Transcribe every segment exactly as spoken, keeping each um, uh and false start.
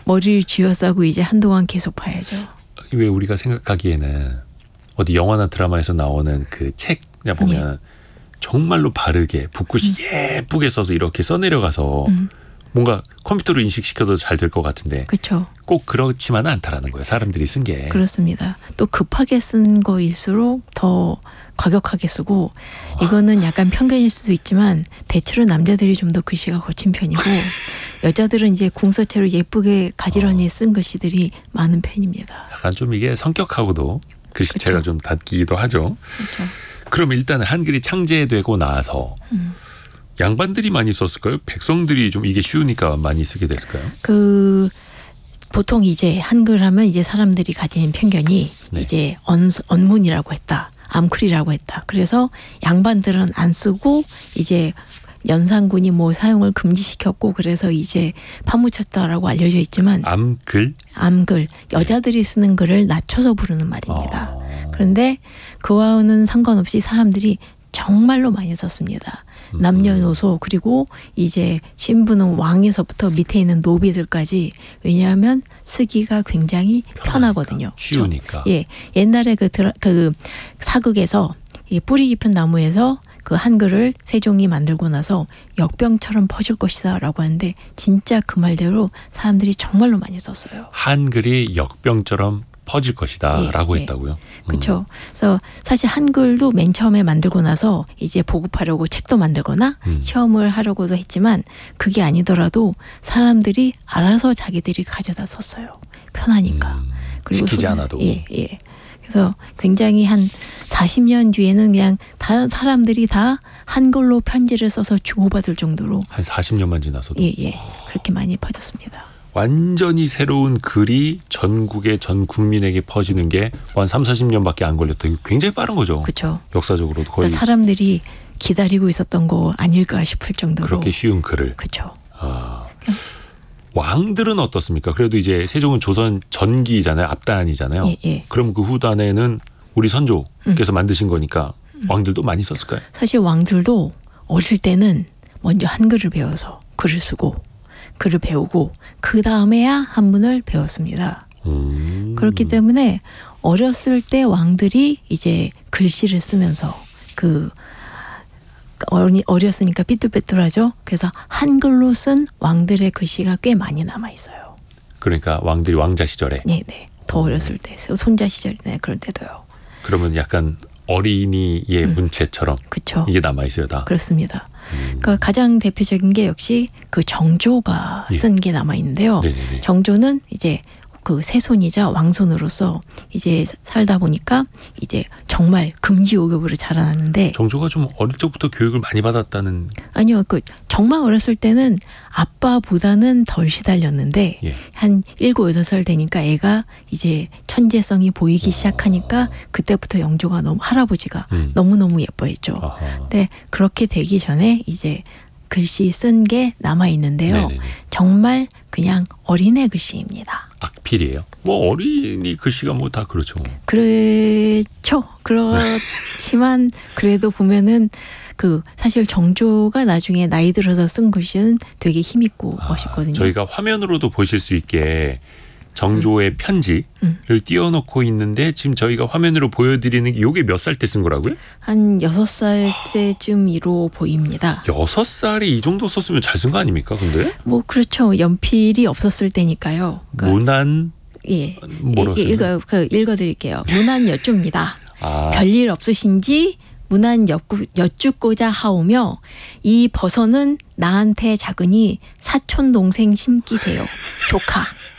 머리를 쥐어싸고 이제 한동안 계속 봐야죠. 왜 우리가 생각하기에는 어디 영화나 드라마에서 나오는 그 책 보면 네. 정말로 바르게 붓글씨 음. 예쁘게 써서 이렇게 써내려가서 음. 뭔가 컴퓨터로 인식시켜도 잘 될 것 같은데 그쵸. 꼭 그렇지만은 않다라는 거예요. 사람들이 쓴 게. 그렇습니다. 또 급하게 쓴 거일수록 더 과격하게 쓰고 이거는 약간 편견일 수도 있지만 대체로 남자들이 좀 더 글씨가 거친 편이고 여자들은 이제 궁서체로 예쁘게 가지런히 쓴 글씨들이 많은 편입니다. 약간 좀 이게 성격하고도 글씨체가 그쵸. 좀 닿기도 하죠. 그렇죠. 그럼 일단 한글이 창제되고 나서 음. 양반들이 많이 썼을까요? 백성들이 좀 이게 쉬우니까 많이 쓰게 됐을까요? 그 보통 이제 한글 하면 이제 사람들이 가진 편견이 네. 이제 언, 언문이라고 했다. 암클이라고 했다. 그래서 양반들은 안 쓰고 이제 연산군이 뭐 사용을 금지시켰고 그래서 이제 파묻혔다라고 알려져 있지만 암글? 암글. 여자들이 쓰는 글을 낮춰서 부르는 말입니다. 아. 그런데 그와는 상관없이 사람들이 정말로 많이 썼습니다. 남녀노소 그리고 이제 신부는 왕에서부터 밑에 있는 노비들까지 왜냐하면 쓰기가 굉장히 편하니까, 편하거든요. 쉬우니까. 그렇죠? 예, 옛날에 그, 드라, 그 사극에서 이 뿌리 깊은 나무에서 그 한글을 세종이 만들고 나서 역병처럼 퍼질 것이다라고 하는데 진짜 그 말대로 사람들이 정말로 많이 썼어요. 한글이 역병처럼 퍼질 것이다 예, 라고 예. 했다고요? 그렇죠. 음. 그래서 사실 한글도 맨 처음에 만들고 나서 이제 보급하려고 책도 만들거나 음. 시험을 하려고도 했지만 그게 아니더라도 사람들이 알아서 자기들이 가져다 썼어요. 편하니까. 음. 그리고 시키지 소, 않아도. 예, 예. 그래서 굉장히 한 사십 년 뒤에는 그냥 다 사람들이 다 한글로 편지를 써서 주고받을 정도로 한 사십 년만 지나서도 예, 예. 그렇게 많이 퍼졌습니다. 완전히 새로운 글이 전국의 전 국민에게 퍼지는 게 한 삼사십 년밖에 안 걸렸다. 이거 굉장히 빠른 거죠. 그렇죠. 역사적으로도 거의. 그러니까 사람들이 기다리고 있었던 거 아닐까 싶을 정도로. 그렇게 쉬운 글을. 그렇죠. 아. 왕들은 어떻습니까? 그래도 이제 세종은 조선 전기잖아요. 앞단이잖아요. 예, 예. 그럼 그 후단에는 우리 선조께서 음. 만드신 거니까 왕들도 많이 썼을까요? 사실 왕들도 어릴 때는 먼저 한글을 배워서 글을 쓰고 글을 배우고 그 다음에야 한문을 배웠습니다. 음. 그렇기 때문에 어렸을 때 왕들이 이제 글씨를 쓰면서 그 어리, 어렸으니까 삐뚤빼뚤하죠. 그래서 한글로 쓴 왕들의 글씨가 꽤 많이 남아 있어요. 그러니까 왕들이 왕자 시절에. 네네. 더 어렸을 때 손자 시절이나 그럴 때도요. 그러면 약간 어린이의 음. 문체처럼 그쵸. 이게 남아 있어요, 다. 그렇습니다. 음. 그러니까 가장 대표적인 게 역시 그 정조가 예. 쓴 게 남아 있는데요. 네네네. 정조는 이제 그 세손이자 왕손으로서 이제 살다 보니까 이제 정말 금지옥엽으로 자라났는데 정조가 좀 어릴 적부터 교육을 많이 받았다는. 아니요, 그 정말 어렸을 때는 아빠보다는 덜 시달렸는데 예. 한 일곱 여덟 살 되니까 애가 이제 천재성이 보이기 시작하니까 그때부터 영조가 너무 할아버지가 음. 너무 너무 예뻐했죠. 아하. 근데 그렇게 되기 전에 이제 글씨 쓴 게 남아 있는데요. 네네네. 정말 그냥 어린애 글씨입니다. 악필이에요. 뭐 어린이 글씨가 뭐 다 그렇죠. 그렇죠. 그렇지만 그래도 보면은 그 사실 정조가 나중에 나이 들어서 쓴 글씨는 되게 힘있고 아, 멋있거든요. 저희가 화면으로도 보실 수 있게 정조의 음. 편지를 음. 띄워놓고 있는데 지금 저희가 화면으로 보여드리는 게 이게 몇 살 때 쓴 거라고요? 한 여섯 살 때쯤이로 보입니다. 여섯 살이 이 정도 썼으면 잘 쓴 거 아닙니까? 근데 뭐 그렇죠. 연필이 없었을 때니까요. 그러니까 문안 예, 뭐라고 예, 읽어 그 읽어드릴게요. 문안 여쭙니다. 아. 별일 없으신지 문안 여쭈, 여쭙고자 하오며 이 버선은 나한테 작으니 사촌 동생 신기세요. 조카.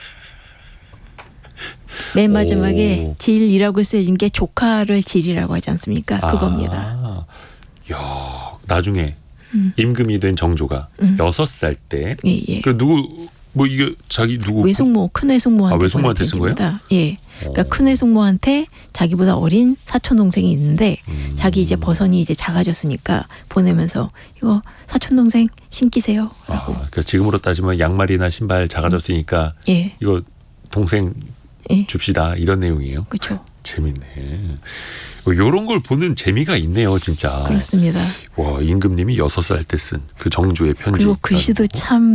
맨 마지막에 오. 질이라고 쓰여진 게 조카를 질이라고 하지 않습니까? 아. 그겁니다. 야, 나중에 음. 임금이 된 정조가 음. 여섯 살 때. 예, 예. 그 누구 뭐 이게 자기 누구 외숙모 큰 외숙모한테 아, 외숙모한테 쓴 거예요? 예. 그러니까 어. 큰 외숙모한테 자기보다 어린 사촌 동생이 있는데 음. 자기 이제 버선이 이제 작아졌으니까 보내면서 이거 사촌 동생 신기세요. 아, 그러니까 지금으로 따지면 양말이나 신발 작아졌으니까 예. 이거 동생 예. 줍시다 이런 내용이에요. 그렇죠. 재밌네. 이런 걸 보는 재미가 있네요, 진짜. 그렇습니다. 와, 임금님이 여섯 살 때 쓴 그 정조의 편지. 그리고 글씨도 참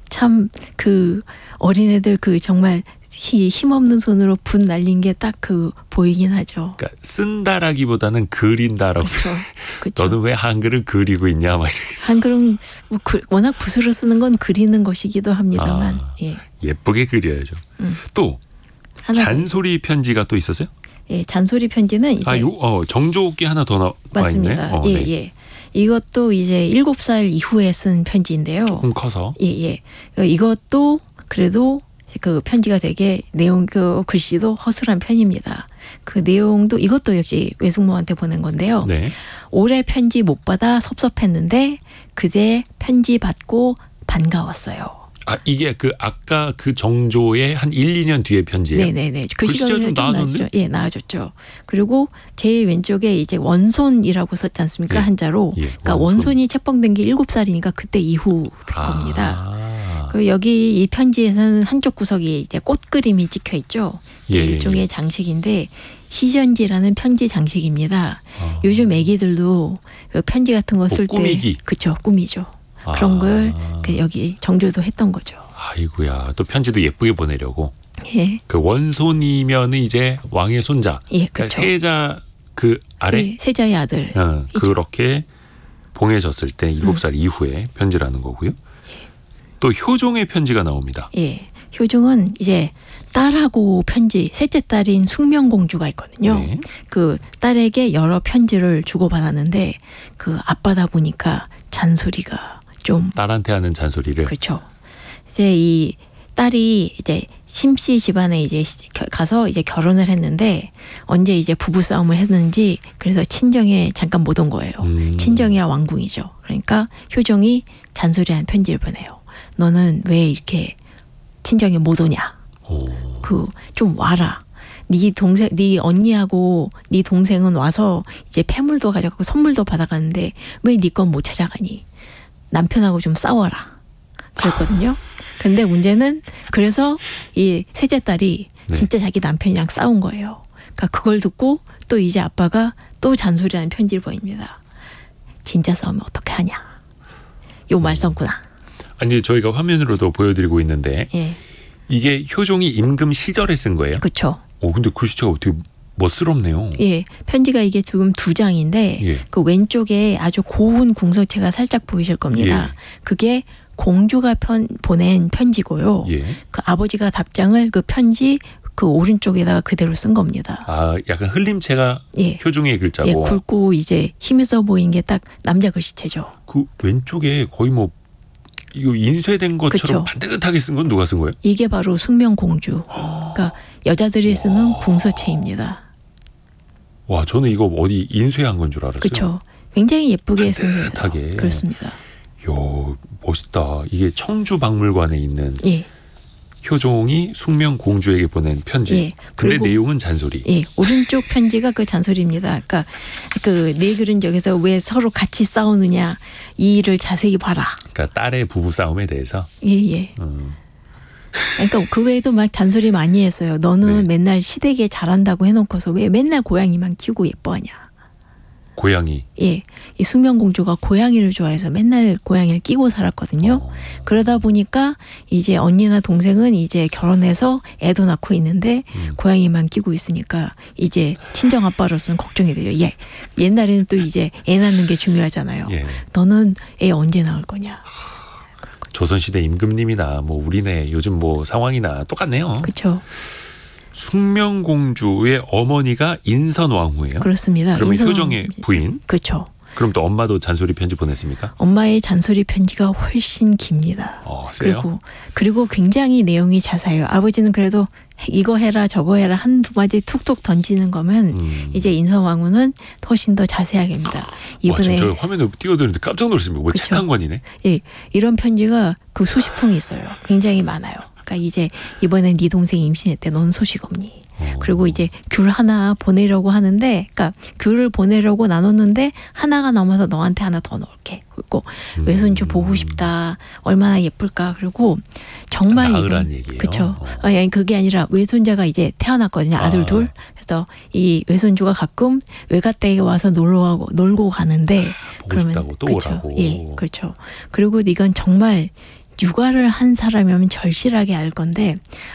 참 그 어린애들 그 정말 힘없는 손으로 붓 날린 게 딱 그 보이긴 하죠. 그러니까 쓴다라기보다는 그린다라고. 그렇죠. 그렇죠. 너는 왜 한글을 그리고 있냐 막 이렇게. 한글은 뭐 그, 워낙 붓으로 쓰는 건 그리는 것이기도 합니다만. 아, 예. 예쁘게 그려야죠. 음. 또 하나 잔소리 편지가 또 있었어요? 예, 잔소리 편지는 이제 아, 요, 어, 정조기 하나 더 나와 맞습니다. 있네. 어, 예, 네. 예. 이것도 이제 일곱 살 이후에 쓴 편지인데요. 조금 커서. 예, 예. 이것도 그래도 그 편지가 되게 내용 그 글씨도 허술한 편입니다. 그 내용도 이것도 역시 외숙모한테 보낸 건데요. 네. 올해 편지 못 받아 섭섭했는데 그제 편지 받고 반가웠어요. 아, 이게 그 아까 그 정조의 한 일, 이 년 뒤의 편지예요? 네네네. 그 글씨가 시절에 좀 좀 나아졌네? 나아졌죠. 예, 나아졌죠. 그리고 제일 왼쪽에 이제 원손이라고 썼지 않습니까? 예. 한자로. 예, 그러니까 원손. 원손이 책봉된 게 일곱 살이니까 그때 이후 겁니다. 아. 그 여기 이 편지에서는 한쪽 구석이 이제 꽃 그림이 찍혀 있죠. 예, 일종의 예. 장식인데 시전지라는 편지 장식입니다. 아. 요즘 애기들도 그 편지 같은 거 쓸 때 뭐 꾸미기. 그렇죠. 꾸미죠. 그런 아. 걸 그 여기 정조도 했던 거죠. 아이고야. 또 편지도 예쁘게 보내려고. 예. 그 원손이면은 이제 왕의 손자. 예, 그러니까 그렇죠. 세자 그 아래. 예, 세자의 아들. 어, 이죠. 그렇게 봉해졌을 때 일곱 살 음. 이후에 편지라는 거고요. 또 효종의 편지가 나옵니다. 예. 효종은 이제 딸하고 편지, 셋째 딸인 숙명공주가 있거든요. 네. 그 딸에게 여러 편지를 주고받았는데 그 아빠다 보니까 잔소리가 좀 딸한테 하는 잔소리를. 그렇죠. 이제 이 딸이 이제 심씨 집안에 이제 가서 이제 결혼을 했는데 언제 이제 부부 싸움을 했는지 그래서 친정에 잠깐 못 온 거예요. 음. 친정이랑 왕궁이죠. 그러니까 효종이 잔소리한 편지를 보내요. 너는 왜 이렇게 친정에 못 오냐? 오. 그 좀 와라. 네 동생, 네 언니하고 네 동생은 와서 이제 폐물도 가져가고 선물도 받아가는데 왜 네 건 못 찾아가니? 남편하고 좀 싸워라. 그랬거든요. 근데 문제는 그래서 이 셋째 딸이 네. 진짜 자기 남편이랑 싸운 거예요. 그러니까 그걸 듣고 또 이제 아빠가 또 잔소리하는 편지를 보입니다. 진짜 싸우면 어떻게 하냐? 요 말 썼구나. 아니 저희가 화면으로도 보여드리고 있는데 예, 이게 효종이 임금 시절에 쓴 거예요? 그렇죠. 오 근데 글씨체가 되게 멋스럽네요. 예, 편지가 이게 지금 두 장인데 예. 그 왼쪽에 아주 고운 궁서체가 살짝 보이실 겁니다. 예. 그게 공주가 편, 보낸 편지고요. 예. 그 아버지가 답장을 그 편지 그 오른쪽에다가 그대로 쓴 겁니다. 아 약간 흘림체가 예. 효종의 글자고. 예, 굵고 이제 힘있어 보이는 게 딱 남자 글씨체죠. 그 왼쪽에 거의 뭐 이거 인쇄된 것처럼 그쵸. 반듯하게 쓴 건 누가 쓴 거예요? 이게 바로 숙명공주. 그러니까 여자들이 쓰는 궁서체입니다. 와 저는 이거 어디 인쇄한 건 줄 알았어요. 그렇죠. 굉장히 예쁘게 쓴 반듯하게. 거예요. 그렇습니다. 요 멋있다. 이게 청주박물관에 있는 예. 효종이 숙명공주에게 보낸 편지. 예. 근데 그리고- 내용은 잔소리. 예, 오른쪽 편지가 그 잔소리입니다. 그러니까 그 네 글은 여기서 왜 서로 같이 싸우느냐 이 일을 자세히 봐라. 그러니까 딸의 부부 싸움에 대해서. 예, 예. 음. 그러니까 그 외에도 막 잔소리 많이 했어요. 너는 네. 맨날 시댁에 잘한다고 해놓고서 왜 맨날 고양이만 키우고 예뻐하냐. 고양이. 예, 이 숙명공주가 고양이를 좋아해서 맨날 고양이를 끼고 살았거든요. 어. 그러다 보니까 이제 언니나 동생은 이제 결혼해서 애도 낳고 있는데 음. 고양이만 끼고 있으니까 이제 친정 아빠로서는 걱정이 되죠. 예, 옛날에는 또 이제 애 낳는 게 중요하잖아요. 예. 너는 애 언제 낳을 거냐. 조선시대 임금님이나 뭐 우리네 요즘 뭐 상황이나 똑같네요. 그렇죠. 숙명공주의 어머니가 인선왕후예요. 그렇습니다. 그러면 인선- 효정의 부인. 그렇죠. 그럼 또 엄마도 잔소리 편지 보냈습니까? 엄마의 잔소리 편지가 훨씬 깁니다. 어, 세요? 그리고 그리고 굉장히 내용이 자세해요. 아버지는 그래도 이거 해라 저거 해라 한두 마디 툭툭 던지는 거면 음. 이제 인선왕후는 훨씬 더 자세하게 합니다. 와, 이번에 지금 저 화면을 띄워드리는데 깜짝 놀랐습니다. 뭐 그쵸. 책 한 권이네. 예, 이런 편지가 그 수십 통이 있어요. 굉장히 많아요. 그러니까 이제 이번에 네 동생이 임신했대. 넌 소식 없니? 어. 그리고 이제 귤 하나 보내려고 하는데, 그러니까 귤을 보내려고 나눴는데 하나가 남아서 너한테 하나 더 넣을게. 그리고 음. 외손주 보고 싶다. 얼마나 예쁠까. 그리고 정말 나으란 이건- 얘기예요. 그쵸. 어. 아니 그게 아니라 외손자가 이제 태어났거든요. 아들 아. 둘. 그래서 이 외손주가 가끔 외갓댁에 와서 놀러 놀고 가는데 보고 싶다고 또 그쵸. 오라고. 예, 그렇죠. 그리고 이건 정말 육아를 한 사람이면 절실하게 알 건데